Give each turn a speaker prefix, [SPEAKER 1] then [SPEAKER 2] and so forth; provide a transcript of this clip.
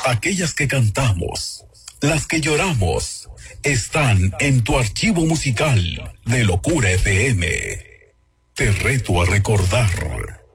[SPEAKER 1] aquellas que cantamos, las que lloramos, están en tu archivo musical de Locura FM. Te reto a recordar.